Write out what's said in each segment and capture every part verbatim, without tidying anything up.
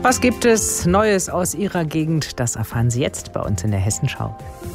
Was gibt es Neues aus Ihrer Gegend? Das erfahren Sie jetzt bei uns in der Hessenschau.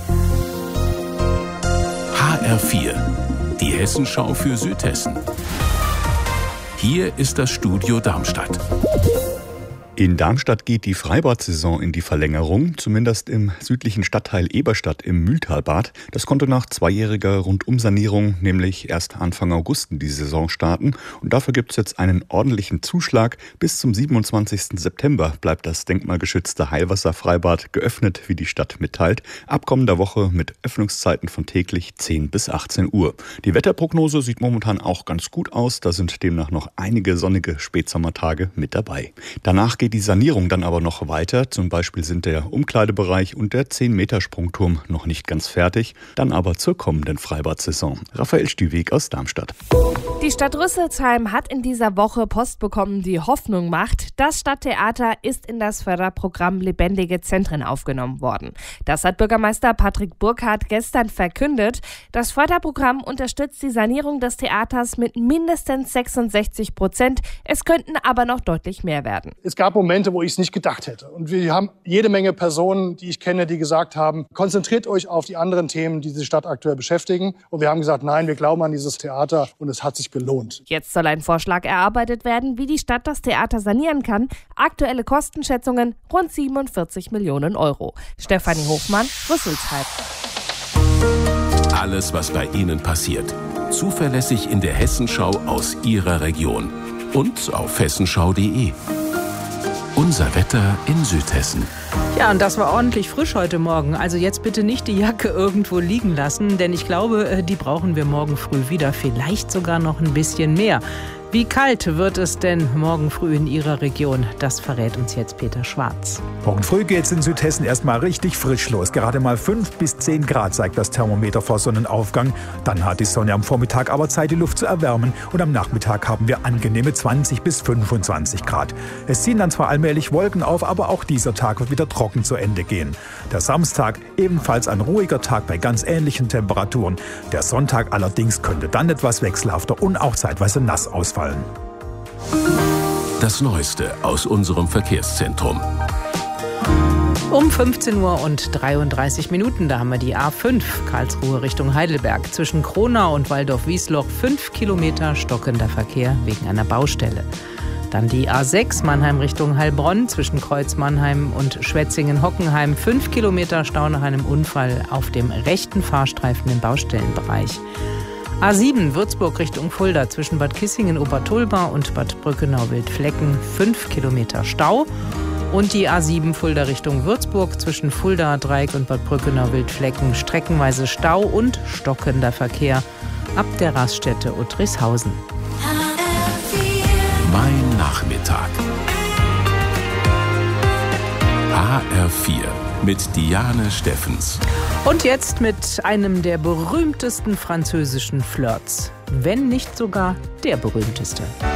H R vier, die Hessenschau für Südhessen. Hier ist das Studio Darmstadt. In Darmstadt geht die Freibad-Saison in die Verlängerung, zumindest im südlichen Stadtteil Eberstadt im Mühltalbad. Das konnte nach zweijähriger Rundumsanierung nämlich erst Anfang August in die Saison starten. Und dafür gibt es jetzt einen ordentlichen Zuschlag. Bis zum siebenundzwanzigsten September bleibt das denkmalgeschützte Heilwasserfreibad geöffnet, wie die Stadt mitteilt. Ab kommender Woche mit Öffnungszeiten von täglich zehn bis achtzehn Uhr. Die Wetterprognose sieht momentan auch ganz gut aus. Da sind demnach noch einige sonnige Spätsommertage mit dabei. Danach geht die Sanierung dann aber noch weiter. Zum Beispiel sind der Umkleidebereich und der zehn-Meter-Sprungturm noch nicht ganz fertig. Dann aber zur kommenden Freibad-Saison. Raphael Stüweg aus Darmstadt. Die Stadt Rüsselsheim hat in dieser Woche Post bekommen, die Hoffnung macht. Das Stadttheater ist in das Förderprogramm Lebendige Zentren aufgenommen worden. Das hat Bürgermeister Patrick Burkhardt gestern verkündet. Das Förderprogramm unterstützt die Sanierung des Theaters mit mindestens sechsundsechzig Prozent. Es könnten aber noch deutlich mehr werden. Es gab Momente, wo ich es nicht gedacht hätte. Und wir haben jede Menge Personen, die ich kenne, die gesagt haben, konzentriert euch auf die anderen Themen, die die Stadt aktuell beschäftigen. Und wir haben gesagt, nein, wir glauben an dieses Theater und es hat sich gelohnt. Jetzt soll ein Vorschlag erarbeitet werden, wie die Stadt das Theater sanieren kann. Aktuelle Kostenschätzungen rund siebenundvierzig Millionen Euro. Stefanie Hofmann, Rüsselsheim. Alles, was bei Ihnen passiert. Zuverlässig in der Hessenschau aus Ihrer Region. Und auf hessenschau punkt de. Unser Wetter in Südhessen. Ja, und das war ordentlich frisch heute Morgen. Also jetzt bitte nicht die Jacke irgendwo liegen lassen, denn ich glaube, die brauchen wir morgen früh wieder. Vielleicht sogar noch ein bisschen mehr. Wie kalt wird es denn morgen früh in Ihrer Region? Das verrät uns jetzt Peter Schwarz. Morgen früh geht's in Südhessen erstmal richtig frisch los. Gerade mal fünf bis zehn Grad zeigt das Thermometer vor Sonnenaufgang. Dann hat die Sonne am Vormittag aber Zeit, die Luft zu erwärmen. Und am Nachmittag haben wir angenehme zwanzig bis fünfundzwanzig Grad. Es ziehen dann zwar allmählich Wolken auf, aber auch dieser Tag wird wieder trocken zu Ende gehen. Der Samstag ebenfalls ein ruhiger Tag bei ganz ähnlichen Temperaturen. Der Sonntag allerdings könnte dann etwas wechselhafter und auch zeitweise nass ausfallen. Das Neueste aus unserem Verkehrszentrum. Um fünfzehn Uhr und dreiunddreißig Minuten, da haben wir die A fünf, Karlsruhe Richtung Heidelberg. Zwischen Kronau und Waldorf-Wiesloch fünf Kilometer stockender Verkehr wegen einer Baustelle. Dann die A sechs, Mannheim Richtung Heilbronn, zwischen Kreuz Mannheim und Schwetzingen-Hockenheim. fünf Kilometer Stau nach einem Unfall auf dem rechten Fahrstreifen im Baustellenbereich. A sieben, Würzburg Richtung Fulda, zwischen Bad Kissingen-Obertulba und Bad Brückenau-Wildflecken, fünf Kilometer Stau. Und die A sieben Fulda Richtung Würzburg, zwischen Fulda, Dreieck und Bad Brückenau-Wildflecken, streckenweise Stau und stockender Verkehr ab der Raststätte Uttrichshausen. Mein Nachmittag. H R vier mit Diane Steffens. Und jetzt mit einem der berühmtesten französischen Flirts. Wenn nicht sogar der berühmteste.